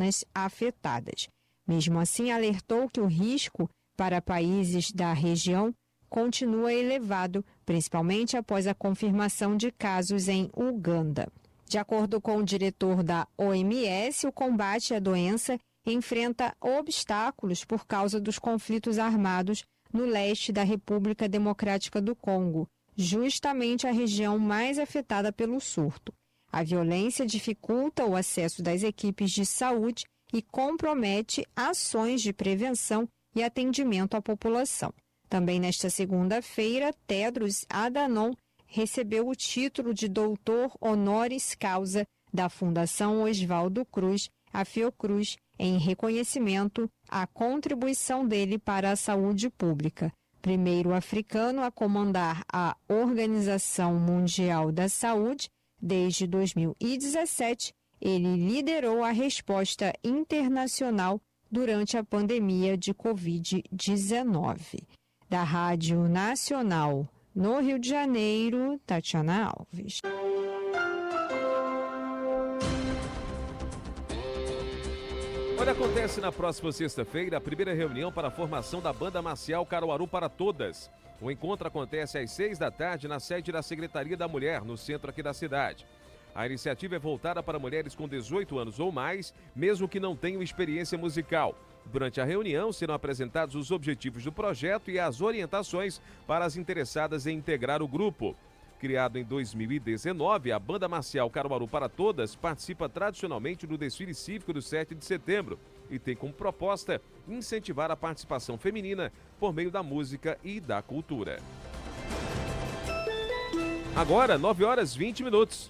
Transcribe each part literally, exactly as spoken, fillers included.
zonas afetadas. Mesmo assim, alertou que o risco para países da região continua elevado, principalmente após a confirmação de casos em Uganda. De acordo com o diretor da O M S, o combate à doença enfrenta obstáculos por causa dos conflitos armados no leste da República Democrática do Congo, justamente a região mais afetada pelo surto. A violência dificulta o acesso das equipes de saúde e compromete ações de prevenção e atendimento à população. Também nesta segunda-feira, Tedros Adhanom recebeu o título de doutor honoris causa da Fundação Oswaldo Cruz, a Fiocruz, em reconhecimento à contribuição dele para a saúde pública. Primeiro africano a comandar a Organização Mundial da Saúde, desde dois mil e dezessete, ele liderou a resposta internacional durante a pandemia de covid dezenove. Da Rádio Nacional, no Rio de Janeiro, Tatiana Alves. Olha, acontece na próxima sexta-feira a primeira reunião para a formação da Banda Marcial Caruaru para Todas. O encontro acontece às seis da tarde na sede da Secretaria da Mulher, no centro aqui da cidade. A iniciativa é voltada para mulheres com dezoito anos ou mais, mesmo que não tenham experiência musical. Durante a reunião serão apresentados os objetivos do projeto e as orientações para as interessadas em integrar o grupo. Criado em dois mil e dezenove, a Banda Marcial Caruaru para Todas participa tradicionalmente do desfile cívico do sete de setembro e tem como proposta incentivar a participação feminina por meio da música e da cultura. Agora, nove horas e vinte minutos.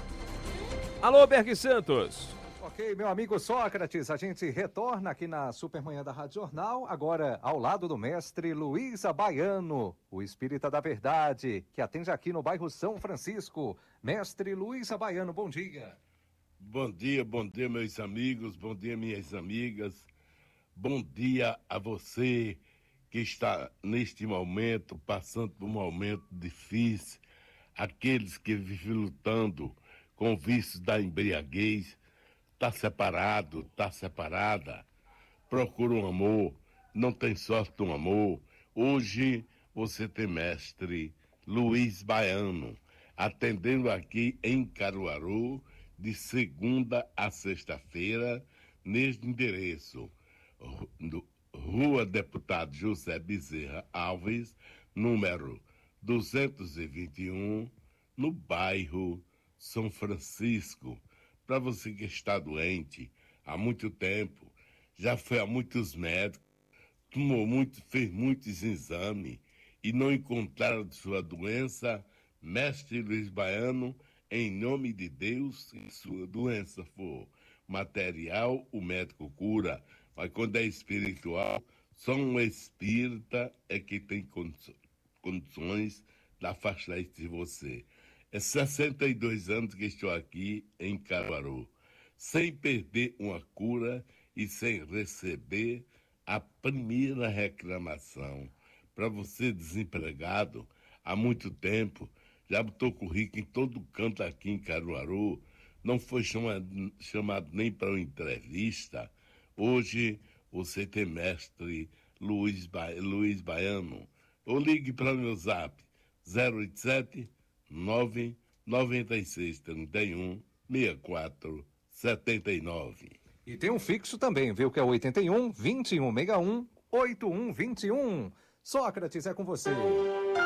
Alô, Berg Santos. Ok, meu amigo Sócrates, a gente retorna aqui na Supermanhã da Rádio Jornal, agora ao lado do mestre Luiz Baiano, o espírita da verdade, que atende aqui no bairro São Francisco. Mestre Luiz Baiano, bom dia. Bom dia, bom dia, meus amigos, bom dia, minhas amigas. Bom dia a você que está neste momento, passando por um momento difícil, aqueles que vivem lutando com vícios da embriaguez. Está separado, está separada, procura um amor, não tem sorte no amor. Hoje você tem mestre Luiz Baiano, atendendo aqui em Caruaru, de segunda a sexta-feira, neste endereço, Rua Deputado José Bezerra Alves, número duzentos e vinte e um, no bairro São Francisco. Para você que está doente há muito tempo, já foi a muitos médicos, tomou muito, fez muitos exames e não encontraram sua doença, mestre Luiz Baiano, em nome de Deus, se sua doença for material, o médico cura, mas quando é espiritual, só um espírita é que tem condições de afastar isso de você. É sessenta e dois anos que estou aqui em Caruaru, sem perder uma cura e sem receber a primeira reclamação. Para você desempregado há muito tempo, já botou currículo em todo canto aqui em Caruaru, não foi chamado, chamado nem para uma entrevista. Hoje você tem mestre Luiz, ba... Luiz Baiano. Ou ligue para o meu zap zero oito sete nove nove seis três um seis quatro sete nove. E tem um fixo também, viu, que é oito um, vinte e um sessenta e um, oito um dois um. Sócrates, é com você.